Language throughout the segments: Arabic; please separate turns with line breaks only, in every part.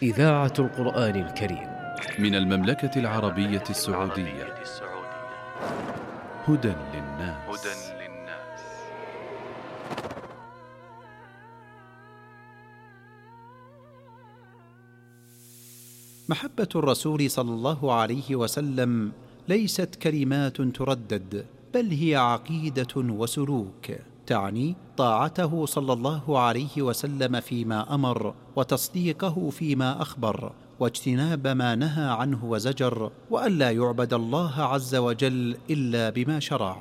إذاعة القرآن الكريم
من المملكة العربية السعودية. هدى للناس.
محبة الرسول صلى الله عليه وسلم ليست كلمات تردد، بل هي عقيدة وسلوك، تعني طاعته صلى الله عليه وسلم فيما أمر، وتصديقه فيما أخبر، واجتناب ما نهى عنه وزجر، وألا يعبد الله عز وجل إلا بما شرع.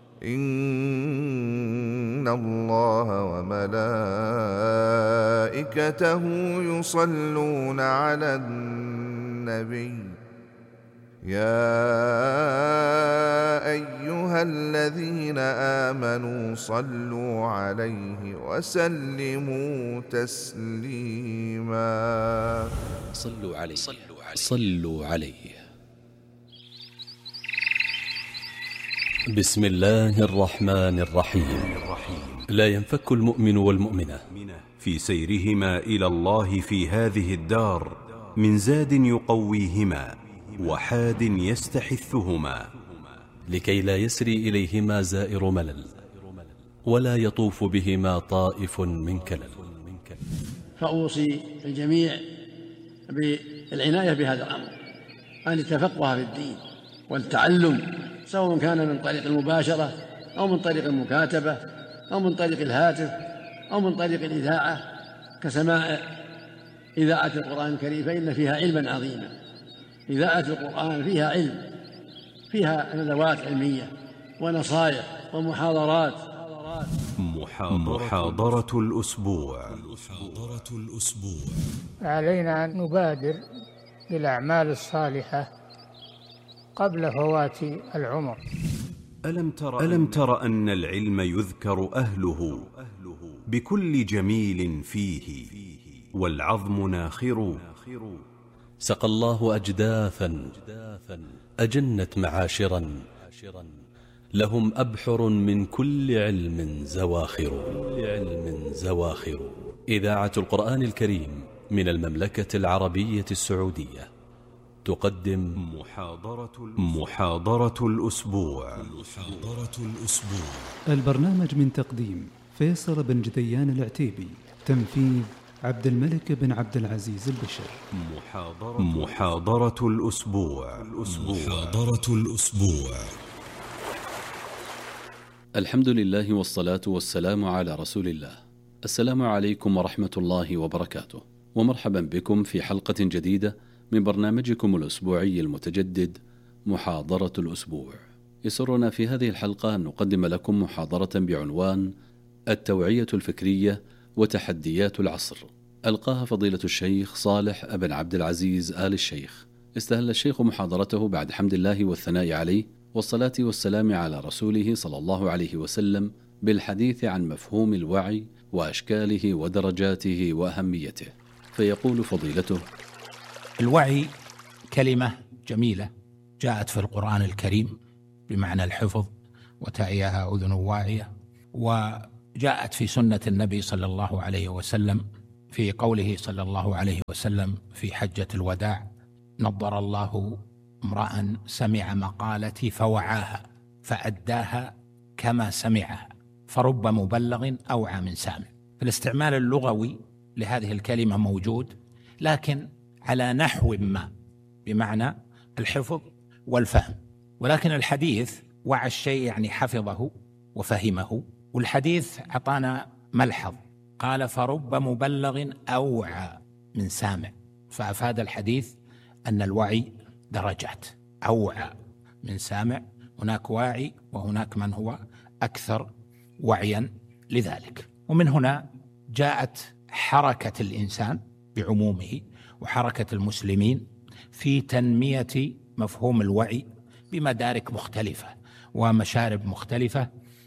إن الله وملائكته يصلون على النبي يا أيها الذين آمنوا صلوا عليه وسلموا تسليما.
صلوا عليه. بسم الله الرحمن الرحيم. لا ينفك المؤمن والمؤمنة
في سيرهما إلى الله في هذه الدار من زاد يقويهما وحاد يستحثهما،
لكي لا يسري إليهما زائر ملل، ولا يطوف بهما طائف من كلل.
فأوصي الجميع بالعناية بهذا الأمر، أن يتفقه في الدين والتعلم، سواء كان من طريق المباشرة أو من طريق المكاتبة أو من طريق الهاتف أو من طريق الإذاعة كسماع إذاعة القرآن الكريم، فإن فيها علما عظيما. إذاعة القرآن فيها علم، فيها ندوات علمية ونصائح ومحاضرات.
محاضرة الأسبوع.
علينا أن نبادر بالأعمال الصالحة قبل فوات العمر.
ألم تر أن العلم يذكر أهله بكل جميل فيه والعظم ناخر.
سقى الله أجداثا أجنت معاشرا، لهم أبحر من كل علم زواخر. إذاعة القرآن الكريم من المملكة العربية السعودية تقدم
محاضرة الأسبوع.
البرنامج من تقديم فيصل بن جديان العتيبي، تنفيذ عبد الملك بن عبد العزيز البشر.
محاضرة الأسبوع.
الحمد لله والصلاة والسلام على رسول الله. السلام عليكم ورحمة الله وبركاته، ومرحبا بكم في حلقة جديدة من برنامجكم الأسبوعي المتجدد محاضرة الأسبوع. يسرنا في هذه الحلقة أن نقدم لكم محاضرة بعنوان التوعية الفكرية وتحديات العصر، ألقاها فضيلة الشيخ صالح بن عبد العزيز آل الشيخ. استهل الشيخ محاضرته بعد حمد الله والثناء عليه والصلاة والسلام على رسوله صلى الله عليه وسلم بالحديث عن مفهوم الوعي وأشكاله ودرجاته وأهميته. فيقول فضيلته:
الوعي كلمة جميلة جاءت في القرآن الكريم بمعنى الحفظ وتعيها أذن واعية، وجاءت في سنة النبي صلى الله عليه وسلم في قوله صلى الله عليه وسلم في حجة الوداع: نضر الله امرأ سمع مقالتي فوعاها فأداها كما سمعها، فرب مبلغ أوعى من سامع. فالاستعمال اللغوي لهذه الكلمة موجود، لكن على نحو ما، بمعنى الحفظ والفهم. ولكن الحديث وعى الشيء يعني حفظه وفهمه، والحديث أعطانا ملحظ، قال فرب مبلغ أوعى من سامع، فأفاد الحديث أن الوعي درجات، أوعى من سامع، هناك واعي وهناك من هو أكثر وعيا لذلك. ومن هنا جاءت حركة الإنسان بعمومه وحركة المسلمين في تنمية مفهوم الوعي بمدارك مختلفة ومشارب مختلفة.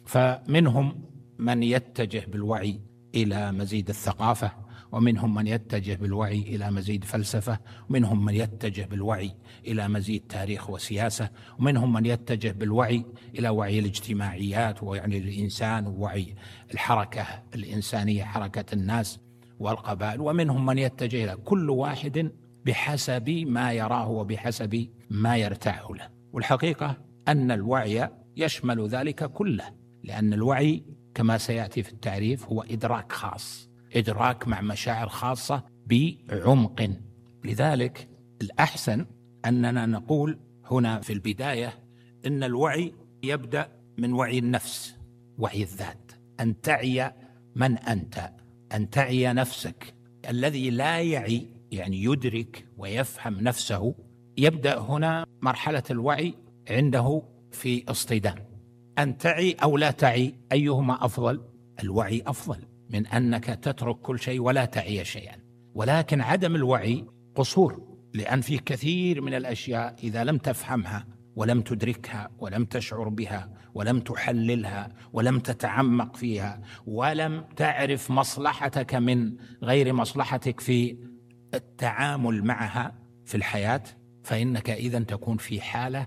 فمنهم من يتجه بالوعي إلى مزيد الثقافة، ومنهم من يتجه بالوعي إلى مزيد فلسفة، ومنهم من يتجه بالوعي إلى مزيد تاريخ وسياسة، ومنهم من يتجه بالوعي إلى وعي الاجتماعيات ووعي الإنسان ووعي الحركة الإنسانية، حركة الناس. والقبائل، ومنهم من يتجه إلى كل واحد بحسب ما يراه وبحسب ما يرتاح له. والحقيقة أن الوعي يشمل ذلك كله، لأن الوعي كما سيأتي في التعريف هو إدراك خاص، إدراك مع مشاعر خاصة بعمق. لذلك الأحسن أننا نقول هنا في البداية إن الوعي يبدأ من وعي النفس، وعي الذات، أن تعي من أنت، أن تعي نفسك. الذي لا يعي يعني يدرك ويفهم نفسه يبدأ هنا مرحلة الوعي عنده في اصطدام. أن تعي أو لا تعي أيهما أفضل؟ الوعي أفضل من أنك تترك كل شيء ولا تعي شيئا. ولكن عدم الوعي قصور، لأن في كثير من الأشياء إذا لم تفهمها ولم تدركها ولم تشعر بها ولم تحللها ولم تتعمق فيها ولم تعرف مصلحتك من غير مصلحتك في التعامل معها في الحياة، فإنك إذن تكون في حالة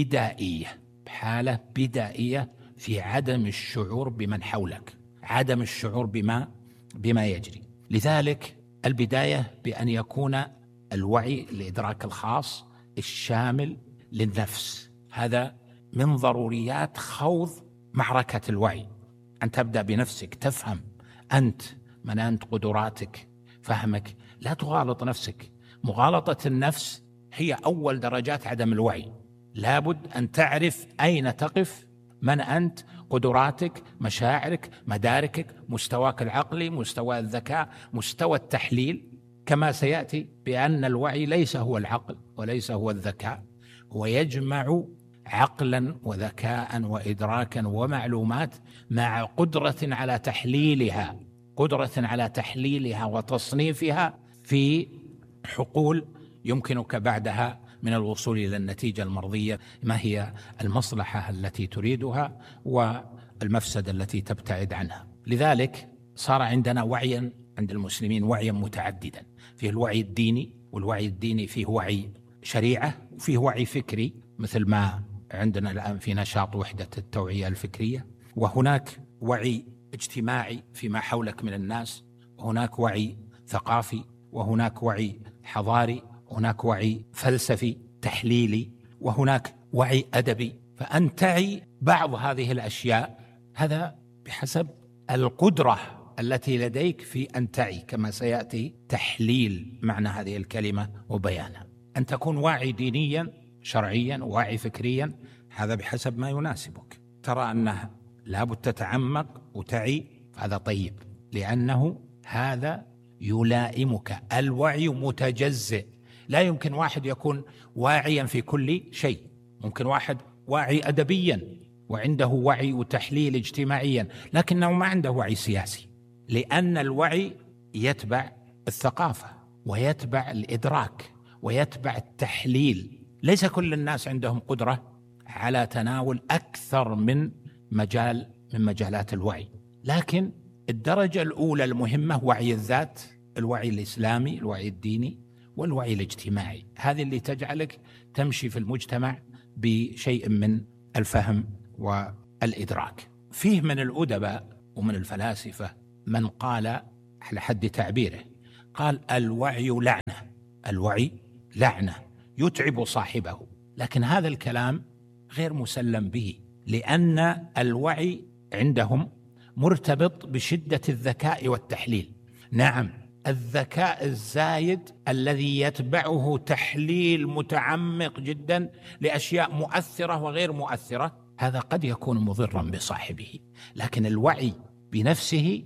بدائية في عدم الشعور بمن حولك، عدم الشعور بما يجري. لذلك البداية بأن يكون الوعي الإدراك الخاص الشامل للنفس، هذا من ضروريات خوض معركة الوعي. أن تبدأ بنفسك، تفهم أنت من أنت، قدراتك، فهمك، لا تغالط نفسك. مغالطة النفس هي أول درجات عدم الوعي. لابد أن تعرف أين تقف، من أنت، قدراتك، مشاعرك، مداركك، مستواك العقلي، مستوى الذكاء، مستوى التحليل. كما سيأتي بأن الوعي ليس هو العقل وليس هو الذكاء، هو يجمع عقلا وذكاء وإدراكا ومعلومات مع قدرة على تحليلها وتصنيفها في حقول يمكنك بعدها من الوصول إلى النتيجة المرضية، ما هي المصلحة التي تريدها والمفسدة التي تبتعد عنها. لذلك صار عندنا وعيا عند المسلمين وعيا متعددا، فيه الوعي الديني، والوعي الديني فيه وعي شريعة، وفيه وعي فكري مثل ما عندنا الآن في نشاط وحدة التوعية الفكرية، وهناك وعي اجتماعي فيما حولك من الناس، وهناك وعي ثقافي، وهناك وعي حضاري، وهناك وعي فلسفي تحليلي، وهناك وعي أدبي. فأن تعي بعض هذه الأشياء هذا بحسب القدرة التي لديك في أن تعي، كما سيأتي تحليل معنى هذه الكلمة وبيانها. أن تكون واعي دينيا شرعيا وواعي فكريا، هذا بحسب ما يناسبك. ترى أنها لابد تتعمق وتعي، هذا طيب، لأنه هذا يلائمك. الوعي متجزئ، لا يمكن واحد يكون واعيا في كل شيء. ممكن واحد واعي أدبيا وعنده وعي وتحليل اجتماعيا، لكنه ما عنده وعي سياسي، لأن الوعي يتبع الثقافة ويتبع الإدراك ويتبع التحليل. ليس كل الناس عندهم قدرة على تناول أكثر من مجالات الوعي، لكن الدرجة الأولى المهمة وعي الذات، الوعي الإسلامي، الوعي الديني، والوعي الاجتماعي. هذه اللي تجعلك تمشي في المجتمع بشيء من الفهم والإدراك. فيه من الأدباء ومن الفلاسفة من قال على حد تعبيره، قال الوعي لعنة، الوعي لعنة يتعب صاحبه. لكن هذا الكلام غير مسلم به، لأن الوعي عندهم مرتبط بشدة الذكاء والتحليل. نعم، الذكاء الزايد الذي يتبعه تحليل متعمق جدا لأشياء مؤثرة وغير مؤثرة، هذا قد يكون مضرا بصاحبه. لكن الوعي بنفسه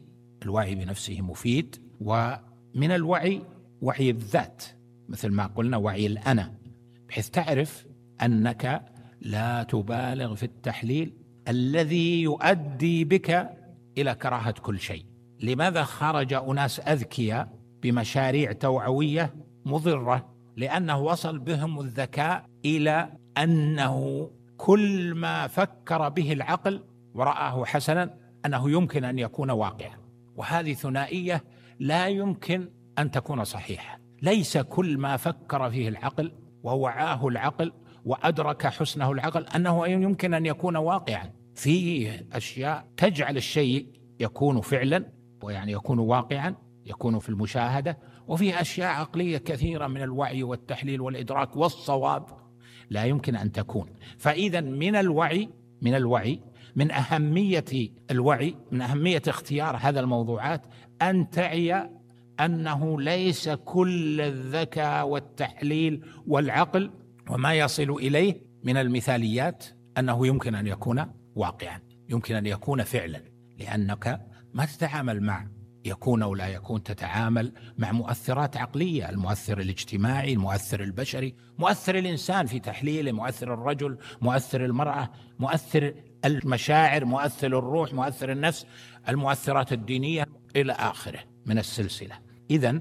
مفيد. ومن الوعي وعي الذات، مثل ما قلنا وعي الأنا، بحيث تعرف أنك لا تبالغ في التحليل الذي يؤدي بك إلى كراهة كل شيء. لماذا خرج أناس أذكياء بمشاريع توعوية مضرة؟ لأنه وصل بهم الذكاء إلى أنه كل ما فكر به العقل ورآه حسنا أنه يمكن أن يكون واقعا، وهذه ثنائية لا يمكن أن تكون صحيحة. ليس كل ما فكر فيه العقل ووعاه العقل وأدرك حسنه العقل أنه يمكن أن يكون واقعا. فيه أشياء تجعل الشيء يكون فعلا ويعني يكون واقعا، يكون في المشاهدة، وفيه أشياء عقلية كثيرة من الوعي والتحليل والإدراك والصواب لا يمكن أن تكون. فإذا من الوعي من أهمية الوعي، من أهمية اختيار هذا الموضوعات، أن تعي أنه ليس كل الذكاء والتحليل والعقل وما يصل إليه من المثاليات أنه يمكن أن يكون واقعا، يمكن أن يكون فعلا، لأنك ما تتعامل مع يكون أو لا يكون، تتعامل مع مؤثرات عقلية، المؤثر الاجتماعي، المؤثر البشري، مؤثر الإنسان في تحليله، مؤثر الرجل، مؤثر المرأة، مؤثر المشاعر، مؤثر الروح، مؤثر النفس، المؤثرات الدينية إلى آخره من السلسلة. إذن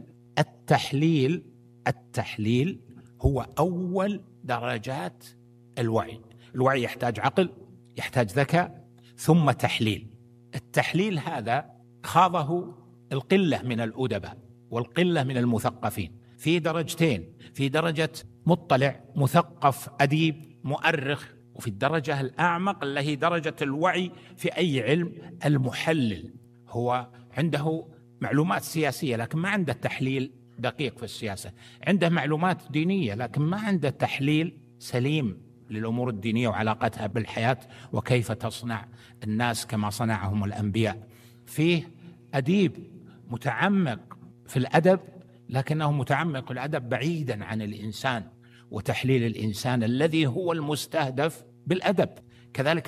التحليل هو أول درجات الوعي. الوعي يحتاج عقل، يحتاج ذكاء، ثم تحليل. التحليل هذا خاضه القلة من الأدباء والقلة من المثقفين في درجتين، في درجة مطلع مثقف أديب مؤرخ، وفي الدرجة الأعمق اللي هي درجة الوعي في أي علم، المحلل. هو عنده معلومات سياسية لكن ما عنده تحليل دقيق في السياسة، عنده معلومات دينية لكن ما عنده تحليل سليم للأمور الدينية وعلاقتها بالحياة وكيف تصنع الناس كما صنعهم الأنبياء. فيه أديب متعمق في الأدب لكنه متعمق في الأدب بعيدا عن الإنسان وتحليل الإنسان الذي هو المستهدف بالأدب. كذلك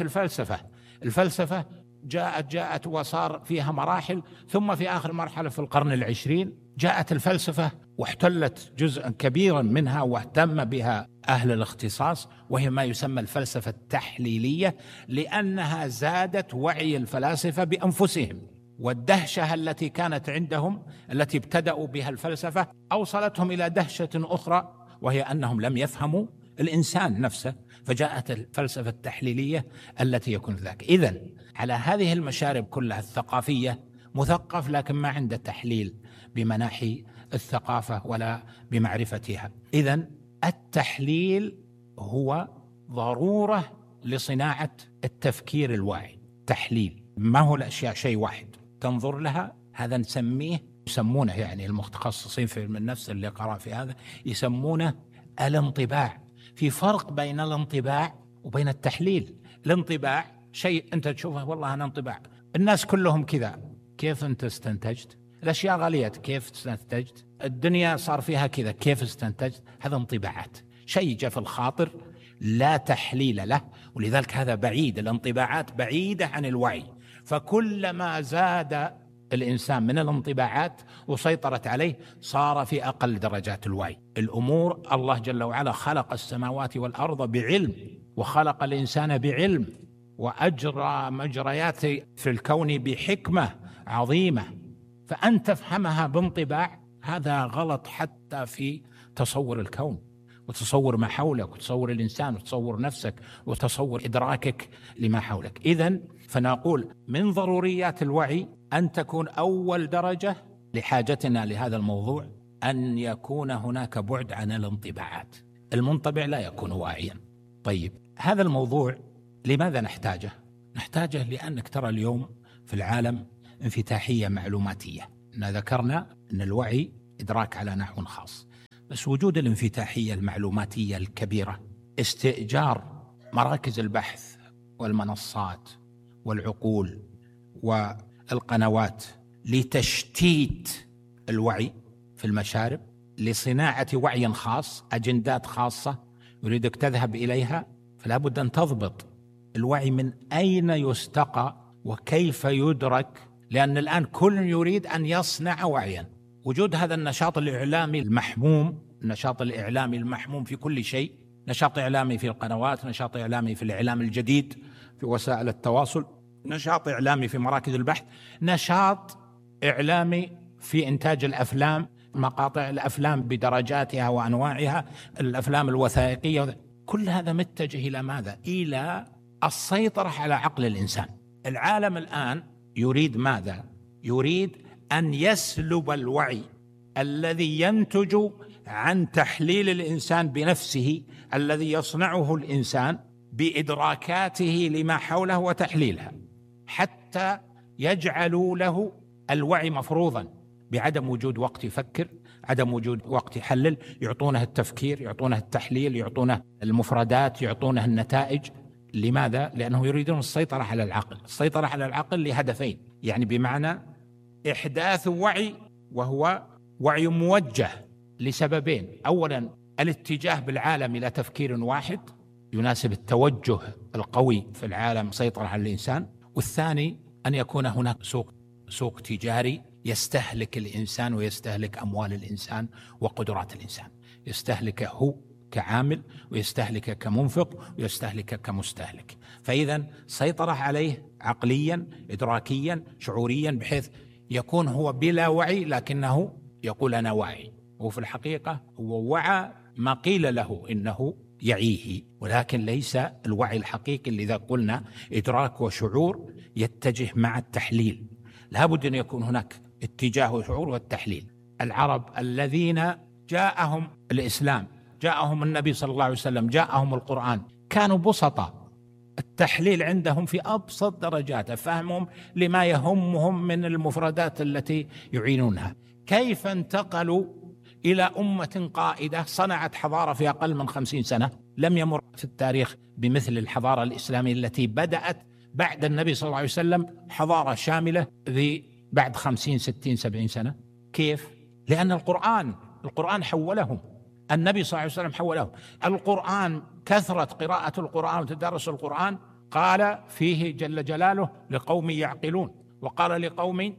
الفلسفة جاءت وصار فيها مراحل، ثم في آخر مرحلة في القرن العشرين جاءت الفلسفة واحتلت جزءا كبيرا منها واهتم بها أهل الاختصاص، وهي ما يسمى الفلسفة التحليلية، لأنها زادت وعي الفلاسفة بأنفسهم، والدهشة التي كانت عندهم التي ابتدأوا بها الفلسفة أوصلتهم إلى دهشة أخرى، وهي أنهم لم يفهموا الإنسان نفسه، فجاءت الفلسفة التحليلية التي يكون ذاك. إذن على هذه المشارب كلها الثقافية مثقف لكن ما عنده تحليل بمناحي الثقافة ولا بمعرفتها. إذن التحليل هو ضرورة لصناعة التفكير الواعي. تحليل ما هو الأشياء شيء واحد تنظر لها، هذا يسمونه يعني المتخصصين في علم النفس اللي قرأ في هذا يسمونه الانطباع. في فرق بين الانطباع وبين التحليل. الانطباع شيء أنت تشوفه والله أنا انطباع، الناس كلهم كذا، كيف أنت استنتجت؟ الأشياء غليت، كيف استنتجت؟ الدنيا صار فيها كذا، كيف استنتجت؟ هذا انطباعات، شيء جاء في الخاطر لا تحليل له، ولذلك هذا بعيد، الانطباعات بعيدة عن الوعي. فكلما زاد الإنسان من الانطباعات وسيطرت عليه صار في أقل درجات الوعي. الأمور الله جل وعلا خلق السماوات والأرض بعلم، وخلق الإنسان بعلم، وأجرى مجريات في الكون بحكمة عظيمة، فأن تفهمها بانطباع هذا غلط حتى في تصور الكون وتصور ما حولك وتصور الإنسان وتصور نفسك وتصور إدراكك لما حولك. إذن فنقول من ضروريات الوعي أن تكون أول درجة لحاجتنا لهذا الموضوع أن يكون هناك بعد عن الانطباعات. المنطبع لا يكون واعيا. طيب هذا الموضوع لماذا نحتاجه؟ نحتاجه لأنك ترى اليوم في العالم انفتاحية معلوماتية. ذكرنا أن الوعي إدراك على نحو خاص، بس وجود الانفتاحية المعلوماتية الكبيرة، استئجار مراكز البحث والمنصات والعقول والقنوات لتشتيت الوعي في المشارب، لصناعة وعي خاص، أجندات خاصة يريدك تذهب إليها، فلا بد أن تضبط الوعي من أين يستقى وكيف يدرك، لأن الآن كل يريد أن يصنع وعيا. وجود هذا النشاط الإعلامي المحموم، النشاط الإعلامي المحموم في كل شيء، نشاط إعلامي في القنوات، نشاط إعلامي في الإعلام الجديد في وسائل التواصل، نشاط إعلامي في مراكز البحث، نشاط إعلامي في إنتاج الأفلام، مقاطع الأفلام بدرجاتها وأنواعها، الأفلام الوثائقية، كل هذا متجه إلى ماذا؟ إلى السيطرة على عقل الإنسان. العالم الآن يريد ماذا؟ يريد أن يسلب الوعي الذي ينتج عن تحليل الإنسان بنفسه، الذي يصنعه الإنسان بإدراكاته لما حوله وتحليلها، حتى يجعلوا له الوعي مفروضا. بعدم وجود وقت يفكر، عدم وجود وقت يحلل، يعطونه التفكير، يعطونه التحليل، يعطونه المفردات، يعطونه النتائج. لماذا؟ لأنه يريدون السيطرة على العقل. السيطرة على العقل لهدفين، يعني بمعنى إحداث وعي، وهو وعي موجه لسببين: أولا الاتجاه بالعالم إلى تفكير واحد يناسب التوجه القوي في العالم، سيطرة على الإنسان. والثاني أن يكون هناك سوق تجاري يستهلك الإنسان ويستهلك أموال الإنسان وقدرات الإنسان، يستهلكه هو كعامل ويستهلكه كمنفق ويستهلكه كمستهلك. فإذا سيطرة عليه عقليا إدراكيا شعوريا، بحيث يكون هو بلا وعي لكنه يقول أنا واعي، وفي الحقيقة هو وعى ما قيل له إنه يعيه، ولكن ليس الوعي الحقيقي. اللي إذا قلنا إدراك وشعور يتجه مع التحليل، لابد أن يكون هناك اتجاه وشعور والتحليل. العرب الذين جاءهم الإسلام، جاءهم النبي صلى الله عليه وسلم، جاءهم القرآن، كانوا بسطاء، التحليل عندهم في أبسط درجاته، فهمهم لما يهمهم من المفردات التي يعينونها. كيف انتقلوا إلى أمة قائدة صنعت حضارة في أقل من 50 سنة؟ لم يمر في التاريخ بمثل الحضارة الإسلامية التي بدأت بعد النبي صلى الله عليه وسلم، حضارة شاملة بعد 50 60 70 سنة. كيف؟ لأن القرآن حولهم، النبي صلى الله عليه وسلم حولهم. القرآن، كثرة قراءة القرآن وتدرس القرآن، قال فيه جل جلاله لقوم يعقلون، وقال لقوم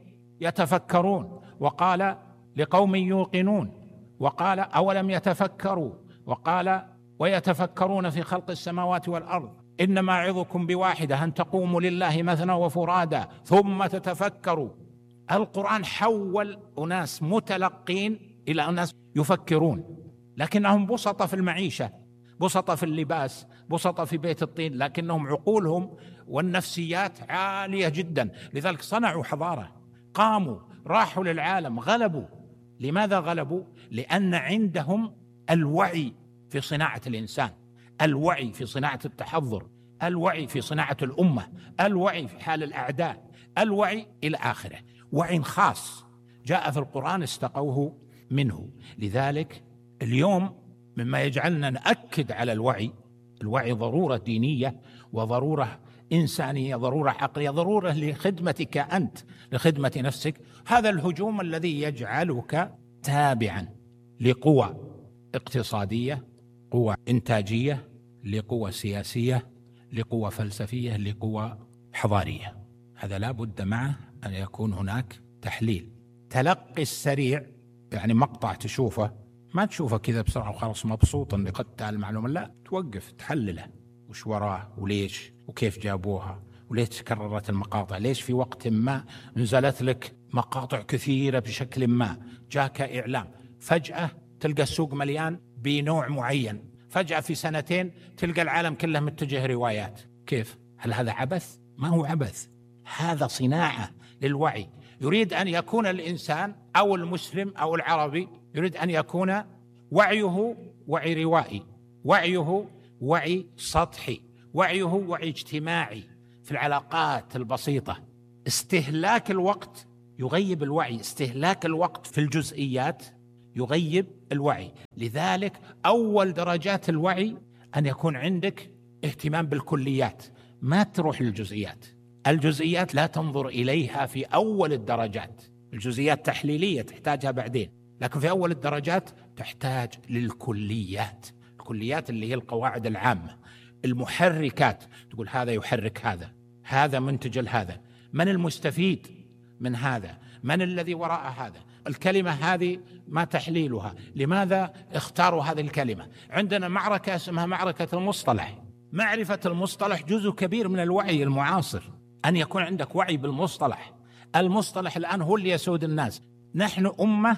يتفكرون، وقال لقوم يوقنون، وقال أولم يتفكروا، وقال ويتفكرون في خلق السماوات والأرض إنما أعظكم بواحدة أن تقوموا لله مثنى وفرادا ثم تتفكروا. القرآن حول أناس متلقين إلى أناس يفكرون، لكنهم بسطة في المعيشة، بسطة في اللباس، بسطة في بيت الطين، لكنهم عقولهم والنفسيات عالية جدا. لذلك صنعوا حضارة، قاموا، راحوا للعالم، غلبوا. لماذا غلبوا؟ لأن عندهم الوعي في صناعة الإنسان، الوعي في صناعة التحضر، الوعي في صناعة الأمة، الوعي في حال الأعداء، الوعي إلى آخره. وعي خاص جاء في القرآن استقوه منه. لذلك اليوم مما يجعلنا نأكد على الوعي ضرورة دينية، وضرورة إنسانية، ضرورة عقلية، ضرورة لخدمتك أنت، لخدمة نفسك. هذا الهجوم الذي يجعلك تابعا لقوى اقتصادية، قوى إنتاجية، لقوى سياسية، لقوى فلسفية، لقوى حضارية. هذا لا بد معه أن يكون هناك تحليل. تلقي السريع، يعني مقطع تشوفه، ما تشوفه كذا بسرعة وخلاص مبسوط أن قد المعلومة، لا، توقف تحلله، وش وراه وليش وكيف جابوها وليش تكررت المقاطع، ليش في وقت ما نزلت لك مقاطع كثيرة بشكل ما، جاك إعلام، فجأة تلقى السوق مليان بنوع معين، فجأة في سنتين تلقى العالم كله متجه روايات. كيف؟ هل هذا عبث؟ ما هو عبث، هذا صناعة للوعي. يريد أن يكون الإنسان أو المسلم أو العربي، يريد أن يكون وعيه وعي روائي، وعيه وعي سطحي، وعيه وعي اجتماعي في العلاقات البسيطة. استهلاك الوقت يغيب الوعي، استهلاك الوقت في الجزئيات يغيب الوعي. لذلك أول درجات الوعي أن يكون عندك اهتمام بالكليات، ما تروح للجزئيات. الجزئيات لا تنظر إليها في أول الدرجات، الجزئيات تحليلية تحتاجها بعدين، لكن في أول الدرجات تحتاج للكليات. الكليات اللي هي القواعد العامة، المحركات، تقول هذا يحرك هذا، هذا منتج هذا، من المستفيد من هذا، من الذي وراء هذا، الكلمة هذه ما تحليلها، لماذا اختاروا هذه الكلمة. عندنا معركة اسمها معركة المصطلح. معرفة المصطلح جزء كبير من الوعي المعاصر، أن يكون عندك وعي بالمصطلح. المصطلح الآن هو اللي يسود الناس. نحن أمة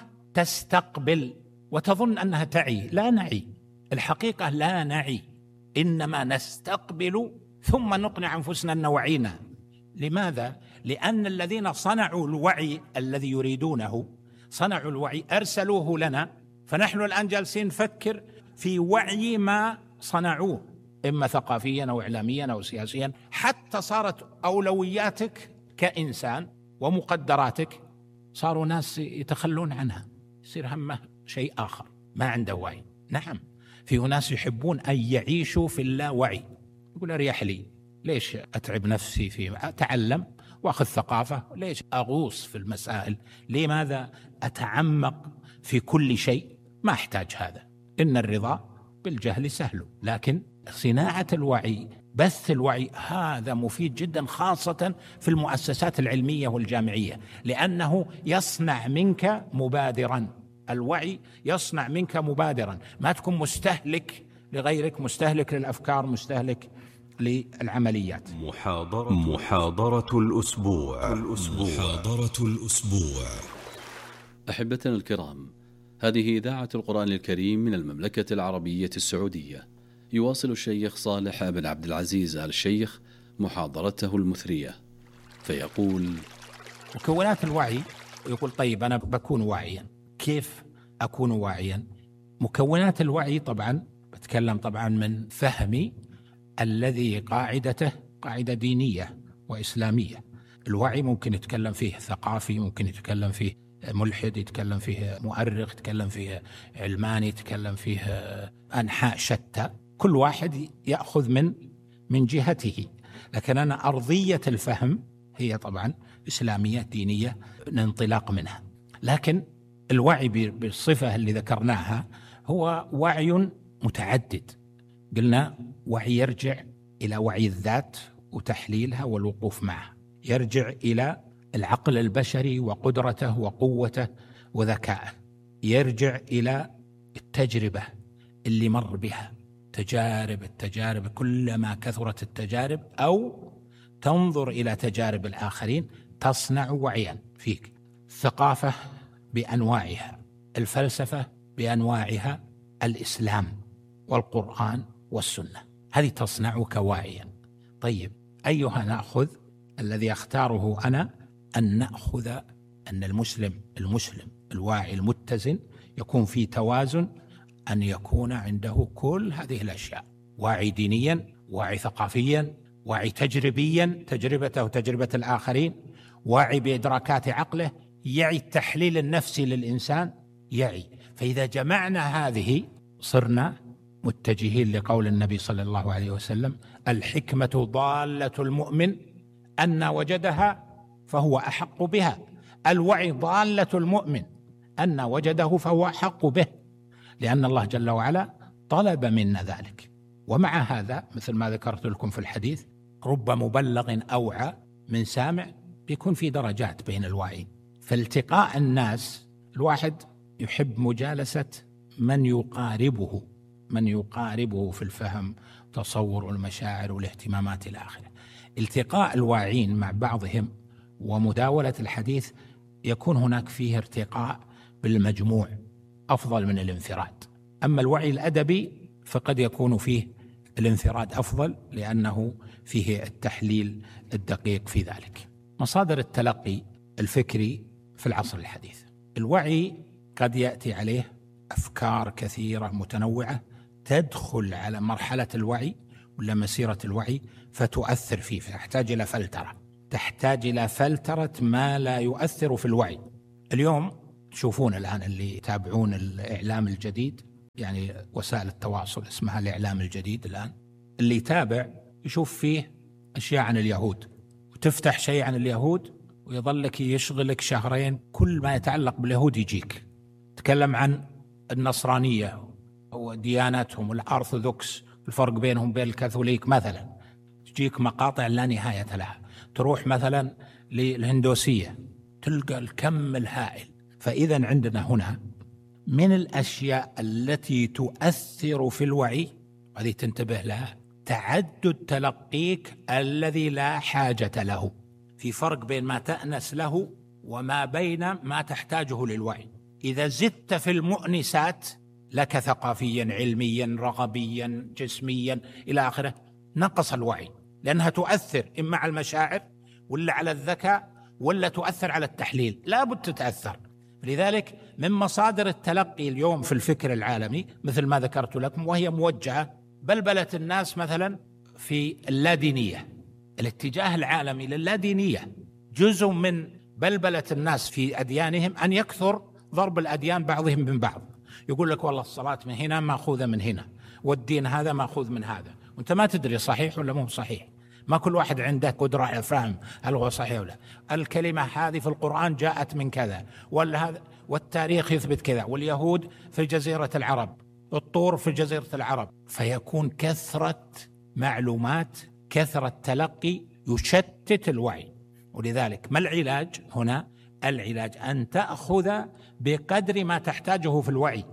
تستقبل وتظن أنها تعي، لا نعي، الحقيقة لا نعي، إنما نستقبل ثم نقنع أنفسنا أن وعينا. لماذا؟ لأن الذين صنعوا الوعي الذي يريدونه، صنعوا الوعي، أرسلوه لنا، فنحن الآن جالسين نفكر في وعي ما صنعوه، إما ثقافيا أو إعلاميا أو سياسيا، حتى صارت أولوياتك كإنسان ومقدراتك صاروا ناس يتخلون عنها، يصير همه شيء آخر، ما عنده وعي. نعم، في ناس يحبون أن يعيشوا في اللاوعي، يقول أريح لي، ليش أتعب نفسي في أتعلم وأخذ ثقافة، ليش أغوص في المسائل، لماذا أتعمق في كل شيء؟ ما أحتاج هذا، إن الرضا بالجهل سهل. لكن صناعة الوعي، بث الوعي، هذا مفيد جدا، خاصة في المؤسسات العلمية والجامعية، لأنه يصنع منك مبادرا. الوعي يصنع منك مبادرا، ما تكون مستهلك لغيرك، مستهلك للأفكار، مستهلك للعمليات.
محاضرة الأسبوع.
محاضرة الأسبوع. أحبتنا الكرام، هذه إذاعة القرآن الكريم من المملكة العربية السعودية. يواصل الشيخ صالح بن عبد العزيز آل الشيخ محاضرته المثرية، فيقول:
مكونات الوعي. يقول طيب أنا بكون واعيا، كيف أكون واعيا؟ مكونات الوعي طبعا بتكلم طبعا من فهمي الذي قاعدته قاعدة دينية وإسلامية. الوعي ممكن يتكلم فيه ثقافي، ممكن يتكلم فيه ملحد، يتكلم فيه مؤرخ، يتكلم فيه علماني، يتكلم فيه أنحاء شتى، كل واحد يأخذ من جهته. لكن أنا أرضية الفهم هي طبعا إسلامية دينية ننطلق منها. لكن الوعي بالصفة اللي ذكرناها هو وعي متعدد. قلنا وعي يرجع إلى وعي الذات وتحليلها والوقوف معها، يرجع إلى العقل البشري وقدرته وقوته وذكائه، يرجع إلى التجربة اللي مر بها، التجارب كلما كثرت التجارب أو تنظر إلى تجارب الآخرين تصنع وعيا فيك. الثقافة بأنواعها، الفلسفة بأنواعها، الإسلام والقرآن والسنة، هذه تصنعك واعيا. طيب أيها نأخذ؟ الذي أختاره أنا أن نأخذ أن المسلم الواعي المتزن يكون في توازن، أن يكون عنده كل هذه الأشياء: واعي دينيا، واعي ثقافيا، واعي تجريبيا، تجربته وتجربة الآخرين، واعي بإدراكات عقله، يعي التحليل النفسي للإنسان، يعي. فإذا جمعنا هذه صرنا متجهين لقول النبي صلى الله عليه وسلم: الحكمة ضالة المؤمن أن وجدها فهو أحق بها. الوعي ضالة المؤمن أن وجده فهو أحق به، لأن الله جل وعلا طلب منا ذلك. ومع هذا مثل ما ذكرت لكم في الحديث، رب مبلغ أوعى من سامع، بيكون في درجات بين الواعين. فالتقاء الناس، الواحد يحب مجالسة من يقاربه في الفهم، تصور المشاعر والاهتمامات إلى آخره. التقاء الواعين مع بعضهم ومداولة الحديث يكون هناك فيه ارتقاء بالمجموع أفضل من الانفراد. أما الوعي الأدبي فقد يكون فيه الانفراد أفضل، لأنه فيه التحليل الدقيق في ذلك. مصادر التلقي الفكري في العصر الحديث، الوعي قد يأتي عليه أفكار كثيرة متنوعة تدخل على مرحلة الوعي ولا مسيرة الوعي فتؤثر فيه، فتحتاج إلى فلترة، تحتاج إلى فلترة ما لا يؤثر في الوعي. اليوم تشوفون الآن اللي يتابعون الإعلام الجديد، يعني وسائل التواصل اسمها الإعلام الجديد الآن، اللي يتابع يشوف فيه أشياء عن اليهود، وتفتح شيء عن اليهود ويظلك يشغلك شهرين، كل ما يتعلق باليهود يجيك. تكلم عن النصرانية ودياناتهم والأرثوذكس، الفرق بينهم وبين الكاثوليك مثلا، تجيك مقاطع لا نهاية لها. تروح مثلا للهندوسية تلقى الكم الهائل. فإذا عندنا هنا من الأشياء التي تؤثر في الوعي، هذه تنتبه لها، تعدد تلقيك الذي لا حاجة له. في فرق بين ما تأنس له وما بين ما تحتاجه للوعي. إذا زدت في المؤنسات لك ثقافيا، علميا، رغبيا، جسميا إلى آخره، نقص الوعي، لأنها تؤثر إما على المشاعر ولا على الذكاء ولا تؤثر على التحليل، لا بد تتأثر. لذلك من مصادر التلقي اليوم في الفكر العالمي مثل ما ذكرت لكم، وهي موجهة بلبلة الناس مثلا في اللادينية، الاتجاه العالمي للادينية، جزء من بلبلة الناس في أديانهم أن يكثر ضرب الأديان بعضهم من بعض. يقول لك والله الصلاة من هنا مأخوذة من هنا، والدين هذا مأخوذ من هذا، وأنت ما تدري صحيح ولا مو صحيح. ما كل واحد عنده قدرة على فهم هل هو صحيح ولا. الكلمة هذه في القرآن جاءت من كذا، ولا هذا، والتاريخ يثبت كذا، واليهود في جزيرة العرب، الطور في جزيرة العرب. فيكون كثرة معلومات، كثرة تلقي يشتت الوعي. ولذلك ما العلاج هنا؟ العلاج أن تأخذ بقدر ما تحتاجه في الوعي.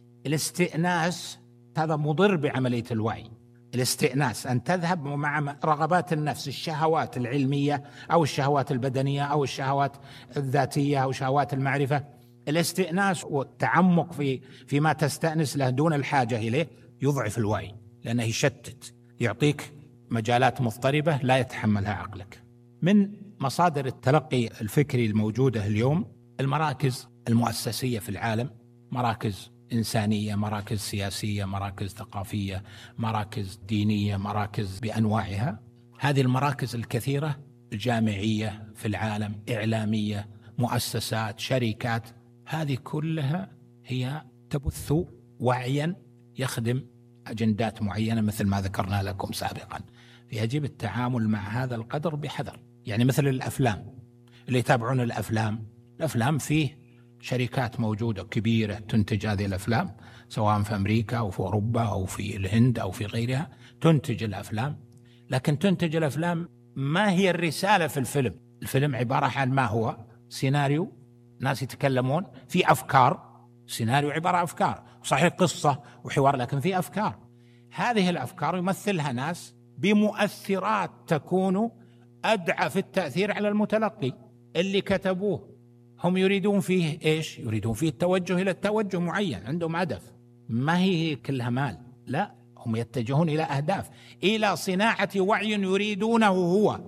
الاستئناس هذا مضر بعملية الوعي. الاستئناس أن تذهب مع رغبات النفس، الشهوات العلمية أو الشهوات البدنية أو الشهوات الذاتية أو شهوات المعرفة. الاستئناس والتعمق فيما تستأنس له دون الحاجة إليه يضعف الوعي، لأنه يشتت، يعطيك مجالات مضطربة لا يتحملها عقلك. من مصادر التلقي الفكري الموجودة اليوم المراكز المؤسسية في العالم، مراكز إنسانية، مراكز سياسية، مراكز ثقافية، مراكز دينية، مراكز بأنواعها. هذه المراكز الكثيرة جامعية في العالم، إعلامية، مؤسسات، شركات، هذه كلها هي تبث وعيا يخدم أجندات معينة مثل ما ذكرنا لكم سابقا. فيجب التعامل مع هذا القدر بحذر. يعني مثل الأفلام، اللي يتابعون الأفلام فيه شركات موجودة كبيرة تنتج هذه الأفلام، سواء في أمريكا أو في أوروبا أو في الهند أو في غيرها، تنتج الأفلام. لكن تنتج الأفلام، ما هي الرسالة في الفيلم؟ الفيلم عبارة عن ما هو؟ سيناريو، ناس يتكلمون في أفكار، سيناريو عبارة عن أفكار، صحيح قصة وحوار، لكن في أفكار. هذه الأفكار يمثلها ناس بمؤثرات تكون أدعى في التأثير على المتلقي. اللي كتبوه هم يريدون فيه إيش؟ يريدون فيه التوجه إلى التوجه معين، عندهم هدف، ما هي كلها مال، لا، هم يتجهون إلى أهداف، إلى صناعة وعي يريدونه هو.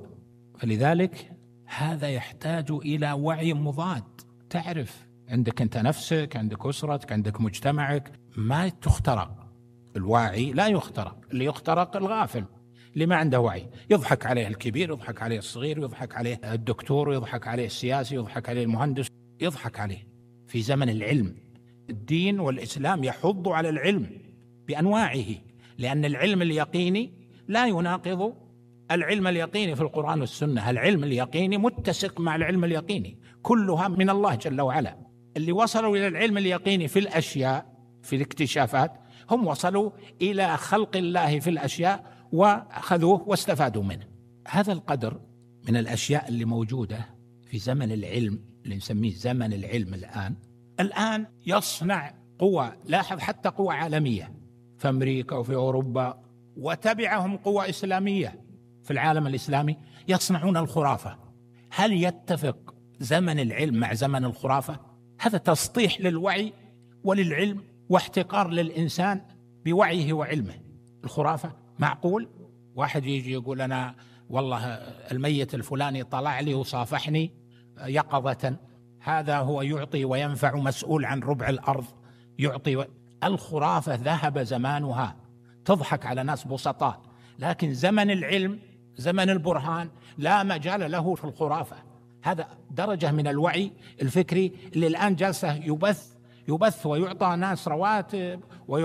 فلذلك هذا يحتاج إلى وعي مضاد. تعرف عندك أنت نفسك، عندك أسرتك، عندك مجتمعك، ما تخترق. الواعي لا يخترق، اللي يخترق الغافل اللي ما عنده وعي. يضحك عليه الكبير، يضحك عليه الصغير، يضحك عليه الدكتور، يضحك عليه السياسي، يضحك عليه المهندس، يضحك عليه. في زمن العلم، الدين والإسلام يحض على العلم بأنواعه، لأن العلم اليقيني لا يناقض العلم اليقيني في القرآن والسنة. العلم اليقيني متسق مع العلم اليقيني، كلها من الله جل وعلا. اللي وصلوا إلى العلم اليقيني في الأشياء، في الاكتشافات، هم وصلوا إلى خلق الله في الأشياء وأخذوه واستفادوا منه. هذا القدر من الأشياء اللي موجودة في زمن العلم، اللي نسميه زمن العلم الآن يصنع قوى. لاحظ حتى قوى عالمية في أمريكا وفي أوروبا، وتبعهم قوى إسلامية في العالم الإسلامي يصنعون الخرافة. هل يتفق زمن العلم مع زمن الخرافة؟ هذا تسطيح للوعي وللعلم واحتقار للإنسان بوعيه وعلمه. الخرافة معقول واحد يجي يقول أنا والله الميت الفلاني طلع لي وصافحني يقظة، هذا هو يعطي وينفع، مسؤول عن ربع الأرض يعطي. الخرافة ذهب زمانها، تضحك على ناس بسطاء. لكن زمن العلم، زمن البرهان، لا مجال له في الخرافة. هذا درجة من الوعي الفكري اللي الآن جالسة يبث ويعطى ناس رواتب